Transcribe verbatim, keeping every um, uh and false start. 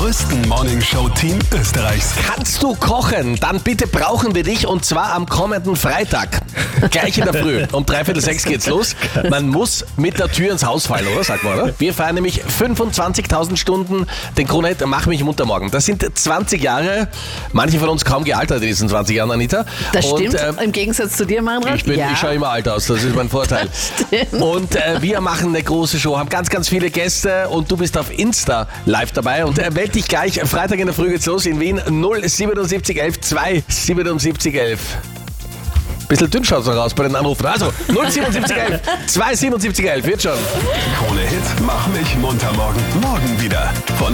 größten Morningshow-Team Österreichs. Kannst du kochen? Dann bitte brauchen wir dich und zwar am kommenden Freitag. Gleich in der Früh. Um dreiviertel sechs geht's los. Man muss mit der Tür ins Haus fallen, oder? Sag mal, oder? Wir feiern nämlich fünfundzwanzigtausend Stunden den Krone-Hit Mach mich munter morgen. Das sind zwanzig Jahre. Manche von uns kaum gealtert in diesen zwanzig Jahren, Anita. Das und, stimmt, äh, im Gegensatz zu dir, Meinrad. Ich, bin, ja. ich schaue immer alt aus, das ist mein Vorteil. Und äh, wir machen eine große Show, haben ganz, ganz viele Gäste und du bist auf Insta live dabei und äh, melde dich gleich. Freitag in der Früh geht's los in Wien. null siebenundsiebzig elf zwei siebenundsiebzig elf. Bisschen dünn schaut's noch raus bei den Anrufen. Also null siebenundsiebzig elf zwei siebenundsiebzig elf, wird schon. Krone-Hit Mach mich munter morgen. Morgen wieder. Von